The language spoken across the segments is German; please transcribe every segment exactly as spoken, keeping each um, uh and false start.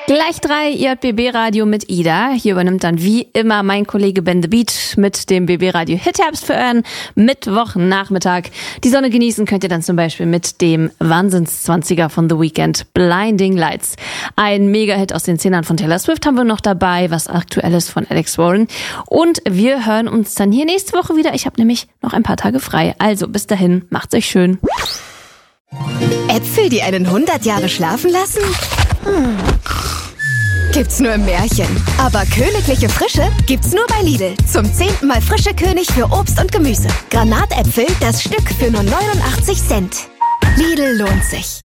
Gleich drei, J B B-Radio mit Ida. Hier übernimmt dann wie immer mein Kollege Ben the Beat mit dem B B-Radio Hit-Herbst für euren Mittwochnachmittag. Die Sonne genießen könnt ihr dann zum Beispiel mit dem Wahnsinns-Zwanziger von The Weeknd, Blinding Lights. Ein Mega-Hit aus den Zehnern von Taylor Swift haben wir noch dabei, was Aktuelles von Alex Warren. Und wir hören uns dann hier nächste Woche wieder. Ich habe nämlich noch ein paar Tage frei. Also bis dahin, macht's euch schön. Äpfel, die einen hundert Jahre schlafen lassen? Hm. Gibt's nur im Märchen. Aber königliche Frische gibt's nur bei Lidl. Zum zehnten Mal frische König für Obst und Gemüse. Granatäpfel, das Stück für nur neunundachtzig Cent. Lidl lohnt sich.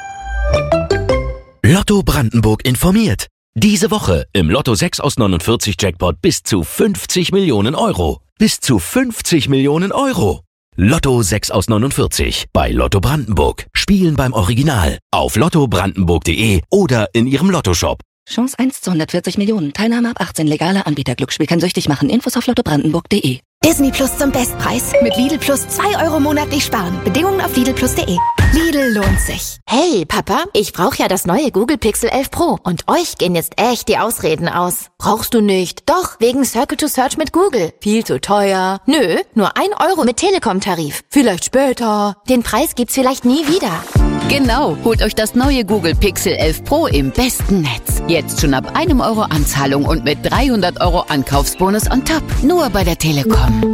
Lotto Brandenburg informiert. Diese Woche im Lotto sechs aus neunundvierzig Jackpot bis zu fünfzig Millionen Euro. Bis zu fünfzig Millionen Euro. Lotto sechs aus neunundvierzig bei Lotto Brandenburg. Spielen beim Original auf lotto brandenburg punkt de oder in ihrem Lottoshop. Chance eins zu hundertvierzig Millionen. Teilnahme ab achtzehn. Legaler Anbieter. Glücksspiel kann süchtig machen. Infos auf lotto brandenburg punkt de. Disney Plus zum Bestpreis. Mit Lidl Plus zwei Euro monatlich sparen. Bedingungen auf lidl plus punkt de. Lidl lohnt sich. Hey, Papa, ich brauche ja das neue Google Pixel elf Pro. Und euch gehen jetzt echt die Ausreden aus. Brauchst du nicht. Doch, wegen Circle to Search mit Google. Viel zu teuer. Nö, nur ein Euro mit Telekom-Tarif. Vielleicht später. Den Preis gibt's vielleicht nie wieder. Genau, holt euch das neue Google Pixel elf Pro im besten Netz. Jetzt schon ab einem Euro Anzahlung und mit dreihundert Euro Ankaufsbonus on top. Nur bei der Telekom.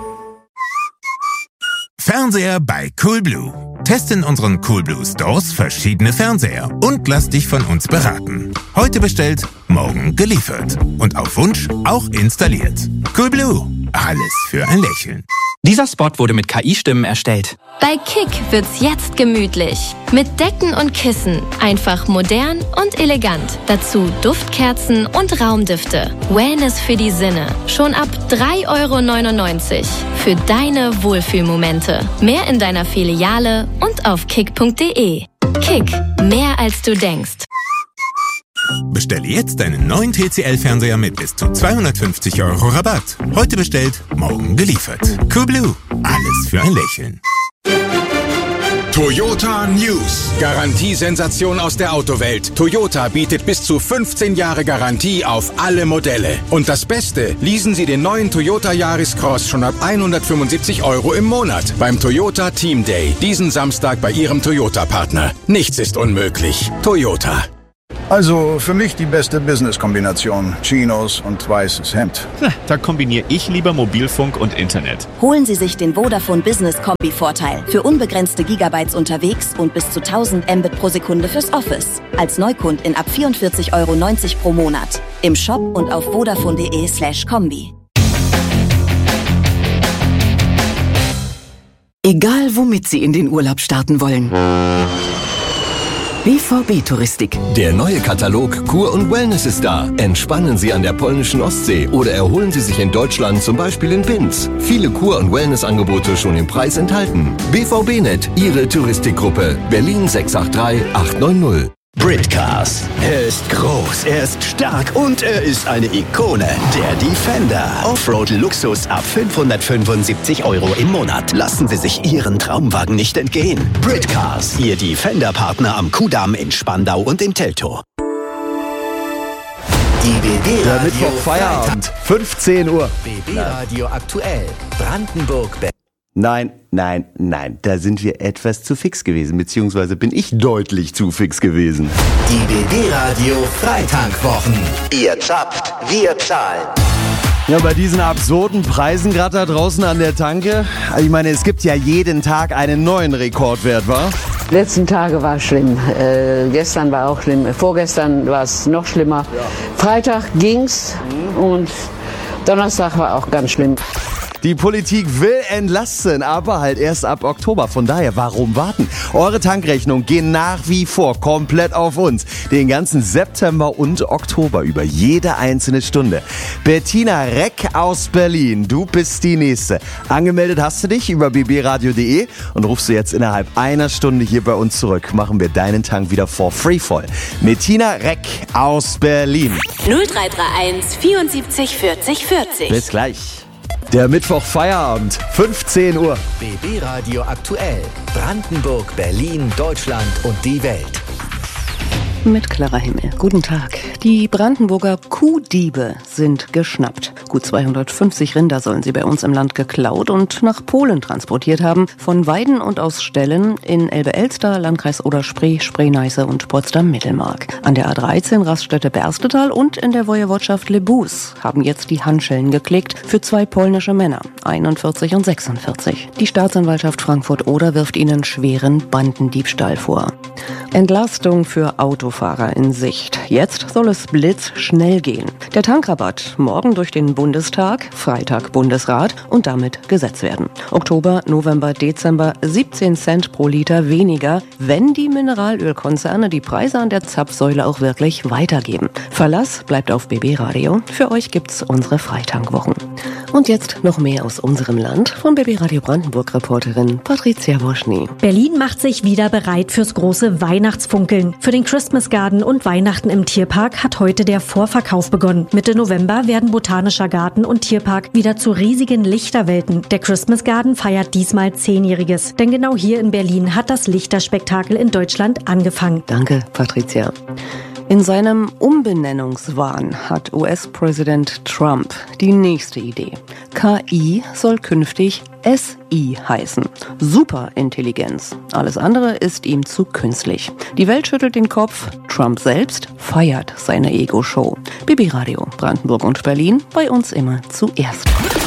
Fernseher bei Coolblue. Teste in unseren Coolblue Stores verschiedene Fernseher und lass dich von uns beraten. Heute bestellt, morgen geliefert. Und auf Wunsch auch installiert. Coolblue. Alles für ein Lächeln. Dieser Spot wurde mit K I-Stimmen erstellt. Bei Kick wird's jetzt gemütlich. Mit Decken und Kissen. Einfach modern und elegant. Dazu Duftkerzen und Raumdüfte. Wellness für die Sinne. Schon ab drei Euro neunundneunzig. Für deine Wohlfühlmomente. Mehr in deiner Filiale und auf kick punkt de. Kick. Mehr als du denkst. Bestelle jetzt deinen neuen T C L-Fernseher mit bis zu zweihundertfünfzig Euro Rabatt. Heute bestellt, morgen geliefert. Coolblue. Alles für ein Lächeln. Toyota News. Garantiesensation aus der Autowelt. Toyota bietet bis zu fünfzehn Jahre Garantie auf alle Modelle. Und das Beste, leasen Sie den neuen Toyota Yaris Cross schon ab hundertfünfundsiebzig Euro im Monat beim Toyota Team Day. Diesen Samstag bei Ihrem Toyota-Partner. Nichts ist unmöglich. Toyota. Also für mich die beste Business-Kombination. Chinos und weißes Hemd. Da kombiniere ich lieber Mobilfunk und Internet. Holen Sie sich den Vodafone Business Kombi-Vorteil. Für unbegrenzte Gigabytes unterwegs und bis zu tausend Mbit pro Sekunde fürs Office. Als Neukundin ab vierundvierzig Euro neunzig pro Monat. Im Shop und auf vodafone punkt de slash kombi. Egal womit Sie in den Urlaub starten wollen. B V B-Touristik. Der neue Katalog Kur und Wellness ist da. Entspannen Sie an der polnischen Ostsee oder erholen Sie sich in Deutschland, zum Beispiel in Binz. Viele Kur- und Wellness-Angebote schon im Preis enthalten. B V B-Net, Ihre Touristikgruppe. Berlin sechs acht drei acht neun null. Britcars. Er ist groß, er ist stark und er ist eine Ikone. Der Defender. Offroad-Luxus ab fünfhundertfünfundsiebzig Euro im Monat. Lassen Sie sich Ihren Traumwagen nicht entgehen. Britcars. Ihr Defender-Partner am Kudamm in Spandau und in Teltow. Die B B Der Mittwoch Feierabend. fünfzehn Uhr. B B-Radio aktuell. Brandenburg. Nein, nein, nein, da sind wir etwas zu fix gewesen, beziehungsweise bin ich deutlich zu fix gewesen. Die B B-Radio Freitagwochen. Ihr zapft, wir zahlen. Ja, bei diesen absurden Preisen gerade da draußen an der Tanke, ich meine, es gibt ja jeden Tag einen neuen Rekordwert, wa? Die letzten Tage war schlimm, äh, gestern war auch schlimm, vorgestern war es noch schlimmer. Ja. Freitag ging's mhm. und Donnerstag war auch ganz schlimm. Die Politik will entlasten, aber halt erst ab Oktober. Von daher, warum warten? Eure Tankrechnungen gehen nach wie vor komplett auf uns. Den ganzen September und Oktober über jede einzelne Stunde. Bettina Reck aus Berlin, du bist die Nächste. Angemeldet hast du dich über b b radio punkt de und rufst du jetzt innerhalb einer Stunde hier bei uns zurück. Machen wir deinen Tank wieder for free voll. Bettina Reck aus Berlin. null drei drei eins vierundsiebzig vierzig vierzig. Bis gleich. Der Mittwoch Feierabend, fünfzehn Uhr. B B-Radio aktuell. Brandenburg, Berlin, Deutschland und die Welt. Mit Clara Himmel. Guten Tag. Die Brandenburger Kuhdiebe sind geschnappt. Gut zweihundertfünfzig Rinder sollen sie bei uns im Land geklaut und nach Polen transportiert haben. Von Weiden und aus Ställen in Elbe-Elster, Landkreis Oder-Spree, Spree-Neiße und Potsdam-Mittelmark. An der A dreizehn Raststätte Berstetal und in der Woiwodschaft Lebus haben jetzt die Handschellen geklickt für zwei polnische Männer, einundvierzig und sechsundvierzig. Die Staatsanwaltschaft Frankfurt-Oder wirft ihnen schweren Bandendiebstahl vor. Entlastung für Autofahrer in Sicht. Jetzt soll es blitzschnell gehen. Der Tankrabatt morgen durch den Bundestag, Freitag Bundesrat und damit Gesetz werden. Oktober, November, Dezember siebzehn Cent pro Liter weniger, wenn die Mineralölkonzerne die Preise an der Zapfsäule auch wirklich weitergeben. Verlass bleibt auf B B Radio. Für euch gibt's unsere Freitankwwochen. Und jetzt noch mehr aus unserem Land von B B Radio Brandenburg-Reporterin Patricia Woschny. Berlin macht sich wieder bereit fürs große Weihnachtsfunkeln. Für den Christmas Garden und Weihnachten im Tierpark hat heute der Vorverkauf begonnen. Mitte November werden Botanischer Garten und Tierpark wieder zu riesigen Lichterwelten. Der Christmas Garden feiert diesmal Zehnjähriges. Denn genau hier in Berlin hat das Lichterspektakel in Deutschland angefangen. Danke, Patricia. In seinem Umbenennungswahn hat U S-Präsident Trump die nächste Idee. K I soll künftig S I heißen. Superintelligenz. Alles andere ist ihm zu künstlich. Die Welt schüttelt den Kopf. Trump selbst feiert seine Ego-Show. B B Radio Brandenburg und Berlin, bei uns immer zuerst.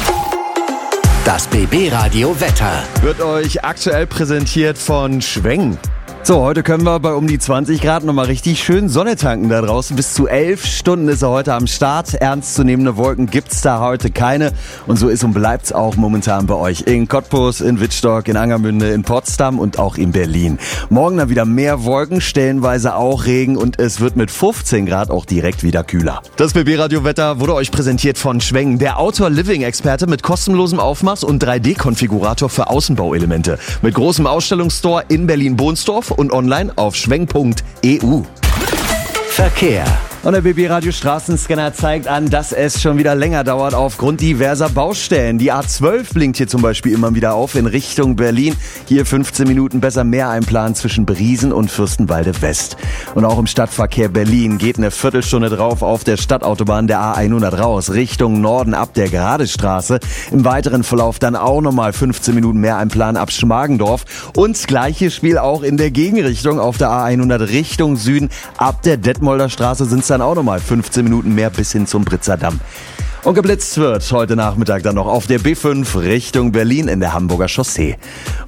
Das B B Radio Wetter wird euch aktuell präsentiert von Schweng. So, heute können wir bei um die zwanzig Grad nochmal richtig schön Sonne tanken da draußen. Bis zu elf Stunden ist er heute am Start. Ernstzunehmende Wolken gibt's da heute keine. Und so ist und bleibt's auch momentan bei euch in Cottbus, in Wittstock, in Angermünde, in Potsdam und auch in Berlin. Morgen dann wieder mehr Wolken, stellenweise auch Regen und es wird mit fünfzehn Grad auch direkt wieder kühler. Das B B-Radio-Wetter wurde euch präsentiert von Schweng, der Outdoor-Living-Experte mit kostenlosem Aufmaß und drei D-Konfigurator für Außenbauelemente. Mit großem Ausstellungsstore in Berlin-Bohnsdorf und online auf schweng punkt e u. Verkehr. Und der B B-Radio Straßenscanner zeigt an, dass es schon wieder länger dauert aufgrund diverser Baustellen. Die A zwölf blinkt hier zum Beispiel immer wieder auf in Richtung Berlin. Hier fünfzehn Minuten besser mehr einplanen zwischen Briesen und Fürstenwalde West. Und auch im Stadtverkehr Berlin geht eine Viertelstunde drauf auf der Stadtautobahn der A hundert raus, Richtung Norden ab der Geradestraße. Im weiteren Verlauf dann auch nochmal fünfzehn Minuten mehr einplanen ab Schmargendorf. Und das gleiche Spiel auch in der Gegenrichtung auf der A hundert Richtung Süden. Ab der Detmolder Straße sind es dann auch nochmal fünfzehn Minuten mehr bis hin zum Britzer Damm. Und geblitzt wird heute Nachmittag dann noch auf der B fünf Richtung Berlin in der Hamburger Chaussee.